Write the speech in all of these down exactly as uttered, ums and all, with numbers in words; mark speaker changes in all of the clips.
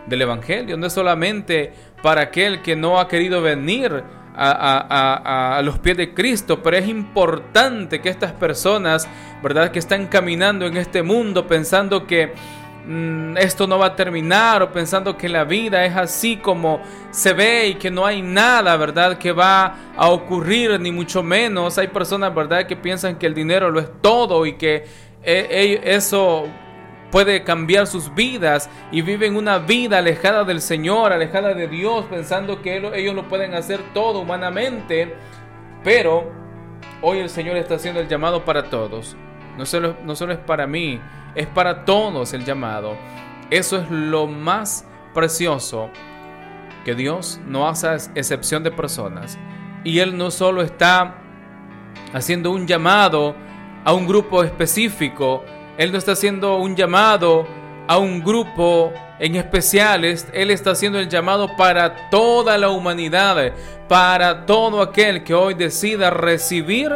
Speaker 1: del Evangelio. No es solamente para aquel que no ha querido venir a, a, a, a los pies de Cristo, pero es importante que estas personas, ¿verdad?, que están caminando en este mundo pensando que mmm, esto no va a terminar, o pensando que la vida es así como se ve y que no hay nada, ¿verdad?, que va a ocurrir, ni mucho menos. Hay personas, ¿verdad?, que piensan que el dinero lo es todo y que eh, eso puede cambiar sus vidas, y viven una vida alejada del Señor, alejada de Dios, pensando que ellos lo pueden hacer todo humanamente. Pero hoy el Señor está haciendo el llamado para todos. No solo, no solo es para mí, es para todos el llamado. Eso es lo más precioso, que Dios no hace excepción de personas. Y Él no solo está haciendo un llamado a un grupo específico, Él no está haciendo un llamado a un grupo en especial. Él está haciendo el llamado para toda la humanidad, para todo aquel que hoy decida recibir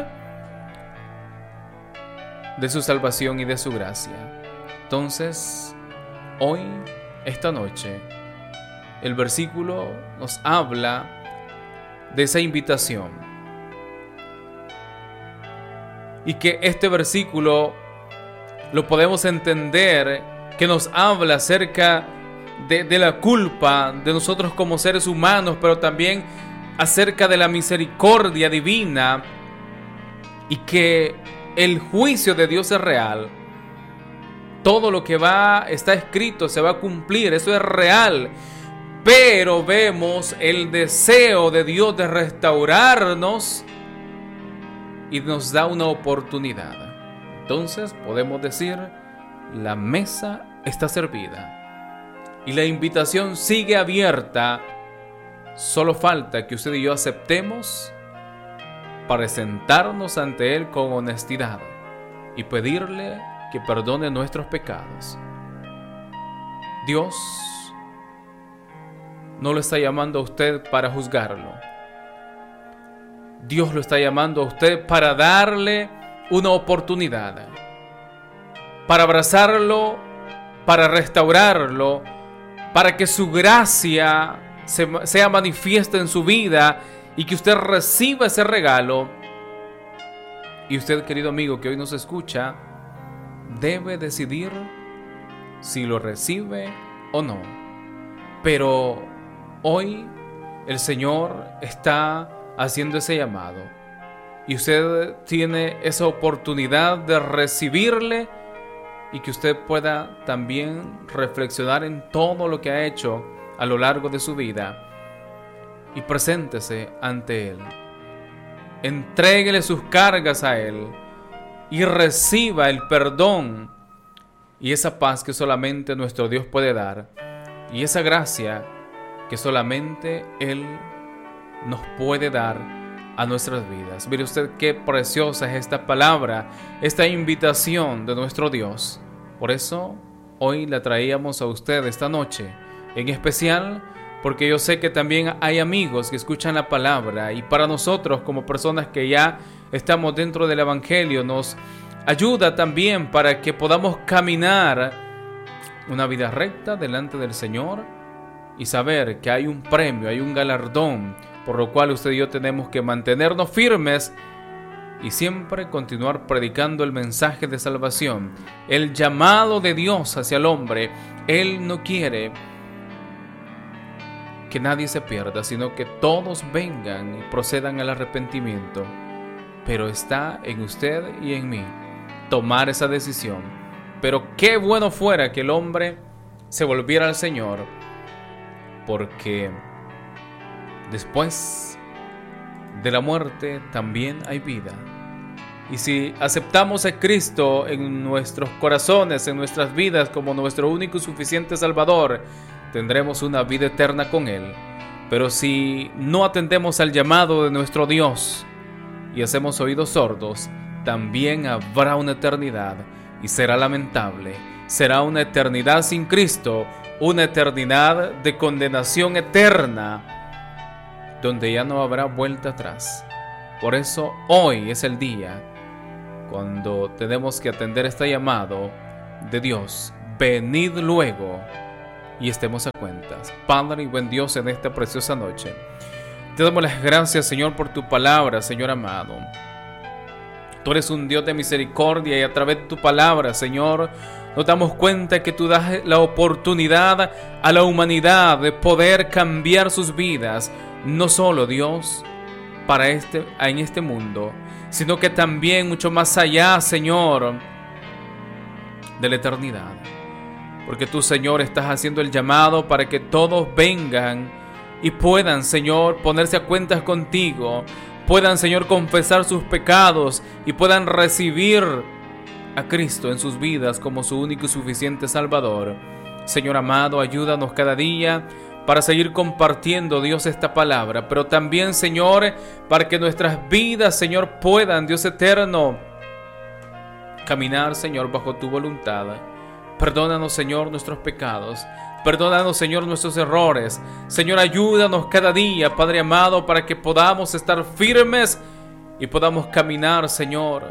Speaker 1: de su salvación y de su gracia. Entonces, hoy, esta noche, el versículo nos habla de esa invitación. Y que este versículo lo podemos entender que nos habla acerca de, de la culpa de nosotros como seres humanos, pero también acerca de la misericordia divina, y que el juicio de Dios es real. Todo lo que va, está escrito, se va a cumplir, eso es real. Pero vemos el deseo de Dios de restaurarnos y nos da una oportunidad. Entonces podemos decir, la mesa está servida y la invitación sigue abierta. Solo falta que usted y yo aceptemos para sentarnos ante Él con honestidad y pedirle que perdone nuestros pecados. Dios no lo está llamando a usted para juzgarlo. Dios lo está llamando a usted para darle una oportunidad, para abrazarlo, para restaurarlo, para que su gracia se, sea manifiesta en su vida y que usted reciba ese regalo. Y usted, querido amigo que hoy nos escucha, debe decidir si lo recibe o no. Pero hoy el Señor está haciendo ese llamado. Y usted tiene esa oportunidad de recibirle, y que usted pueda también reflexionar en todo lo que ha hecho a lo largo de su vida y preséntese ante Él. Entréguele sus cargas a Él y reciba el perdón y esa paz que solamente nuestro Dios puede dar, y esa gracia que solamente Él nos puede dar a nuestras vidas. Mire usted qué preciosa es esta palabra, esta invitación de nuestro Dios. Por eso hoy la traíamos a usted esta noche, en especial porque yo sé que también hay amigos que escuchan la palabra, y para nosotros como personas que ya estamos dentro del Evangelio nos ayuda también para que podamos caminar una vida recta delante del Señor y saber que hay un premio, hay un galardón, por lo cual usted y yo tenemos que mantenernos firmes y siempre continuar predicando el mensaje de salvación, el llamado de Dios hacia el hombre. Él no quiere que nadie se pierda, sino que todos vengan y procedan al arrepentimiento. Pero está en usted y en mí tomar esa decisión. Pero qué bueno fuera que el hombre se volviera al Señor, porque después de la muerte también hay vida. Y si aceptamos a Cristo en nuestros corazones, en nuestras vidas, como nuestro único y suficiente Salvador, tendremos una vida eterna con Él. Pero si no atendemos al llamado de nuestro Dios y hacemos oídos sordos, también habrá una eternidad, y será lamentable. Será una eternidad sin Cristo, una eternidad de condenación eterna, donde ya no habrá vuelta atrás. Por eso hoy es el día cuando tenemos que atender este llamado de Dios. Venid luego y estemos a cuentas. Padre y buen Dios, en esta preciosa noche, te damos las gracias, Señor, por tu palabra, Señor amado. Tú eres un Dios de misericordia y a través de tu palabra, Señor, nos damos cuenta que tú das la oportunidad a la humanidad de poder cambiar sus vidas, no solo, Dios, para este, en este mundo, sino que también mucho más allá, Señor, de la eternidad. Porque tú, Señor, estás haciendo el llamado para que todos vengan y puedan, Señor, ponerse a cuentas contigo, puedan, Señor, confesar sus pecados y puedan recibir a Cristo en sus vidas como su único y suficiente Salvador. Señor amado, ayúdanos cada día para seguir compartiendo, Dios, esta palabra, pero también, Señor, para que nuestras vidas, Señor, puedan, Dios eterno, caminar, Señor, bajo tu voluntad. Perdónanos, Señor, nuestros pecados. Perdónanos, Señor, nuestros errores. Señor, ayúdanos cada día, Padre amado, para que podamos estar firmes y podamos caminar, Señor,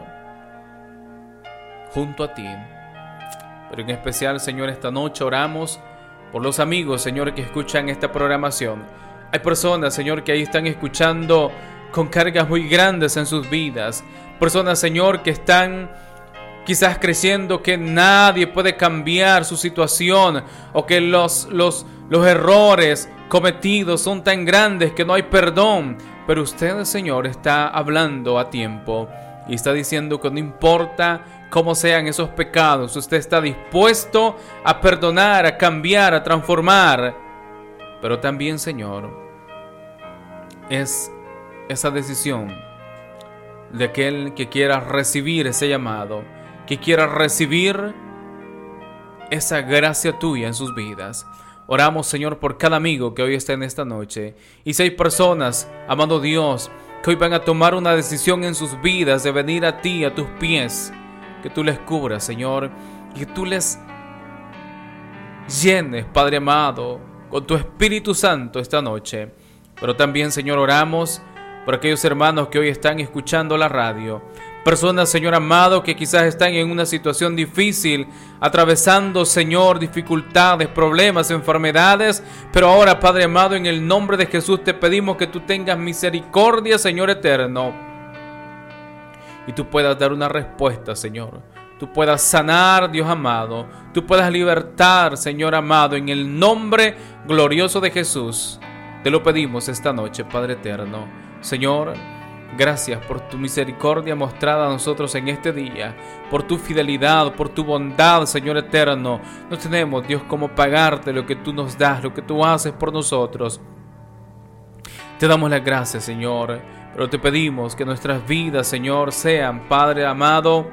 Speaker 1: junto a ti. Pero en especial, Señor, esta noche oramos por los amigos, Señor, que escuchan esta programación. Hay personas, Señor, que ahí están escuchando con cargas muy grandes en sus vidas. Personas, Señor, que están quizás creyendo que nadie puede cambiar su situación, o que los, los, los errores cometidos son tan grandes que no hay perdón. Pero usted, Señor, está hablando a tiempo y está diciendo que no importa cómo sean esos pecados, usted está dispuesto a perdonar, a cambiar, a transformar. Pero también, Señor, es esa decisión de aquel que quiera recibir ese llamado, que quiera recibir esa gracia tuya en sus vidas. Oramos, Señor, por cada amigo que hoy está en esta noche. Y si hay personas, amado Dios, que hoy van a tomar una decisión en sus vidas de venir a ti, a tus pies, que tú les cubras, Señor, y que tú les llenes, Padre amado, con tu Espíritu Santo esta noche. Pero también, Señor, oramos por aquellos hermanos que hoy están escuchando la radio. Personas, Señor amado, que quizás están en una situación difícil, atravesando, Señor, dificultades, problemas, enfermedades. Pero ahora, Padre amado, en el nombre de Jesús te pedimos que tú tengas misericordia, Señor eterno, y tú puedas dar una respuesta, Señor. Tú puedas sanar, Dios amado. Tú puedas libertar, Señor amado, en el nombre glorioso de Jesús. Te lo pedimos esta noche, Padre eterno. Señor, gracias por tu misericordia mostrada a nosotros en este día, por tu fidelidad, por tu bondad, Señor eterno. No tenemos, Dios, cómo pagarte lo que tú nos das, lo que tú haces por nosotros. Te damos las gracias, Señor, pero te pedimos que nuestras vidas, Señor, sean, Padre amado,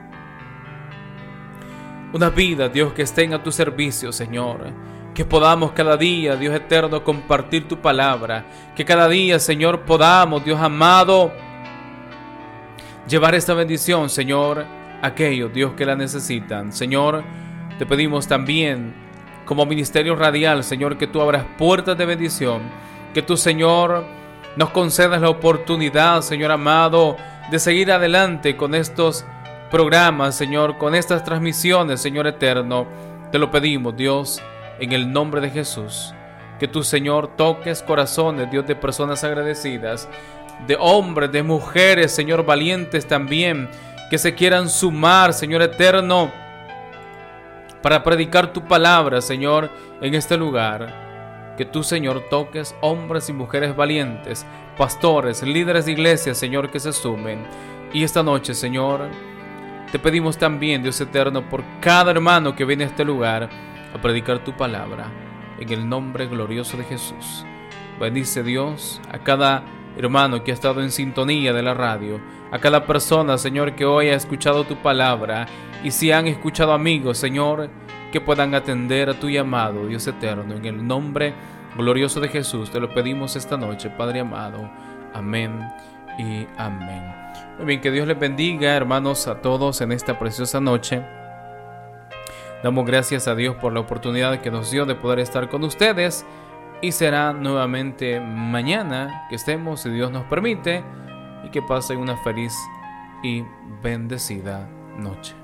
Speaker 1: unas vidas, Dios, que estén a tu servicio, Señor. Que podamos cada día, Dios eterno, compartir tu palabra. Que cada día, Señor, podamos, Dios amado, llevar esta bendición, Señor, a aquellos, Dios, que la necesitan. Señor, te pedimos también, como ministerio radial, Señor, que tú abras puertas de bendición. Que tú, Señor, nos concedas la oportunidad, Señor amado, de seguir adelante con estos programas, Señor, con estas transmisiones, Señor eterno. Te lo pedimos, Dios, en el nombre de Jesús. Que tú, Señor, toques corazones, Dios, de personas agradecidas, de hombres, de mujeres, Señor, valientes también, que se quieran sumar, Señor eterno, para predicar tu palabra, Señor, en este lugar. Que tú, Señor, toques hombres y mujeres valientes, pastores, líderes de iglesia, Señor, que se sumen. Y esta noche, Señor, te pedimos también, Dios eterno, por cada hermano que viene a este lugar a predicar tu palabra, en el nombre glorioso de Jesús. Bendice, Dios, a cada hermano que ha estado en sintonía de la radio, a cada persona, Señor, que hoy ha escuchado tu palabra, y si han escuchado amigos, Señor, que puedan atender a tu llamado, Dios eterno, en el nombre glorioso de Jesús. Te lo pedimos esta noche, Padre amado. Amén y amén. Muy bien, que Dios les bendiga, hermanos, a todos en esta preciosa noche. Damos gracias a Dios por la oportunidad que nos dio de poder estar con ustedes, y será nuevamente mañana que estemos, si Dios nos permite, y que pasen una feliz y bendecida noche.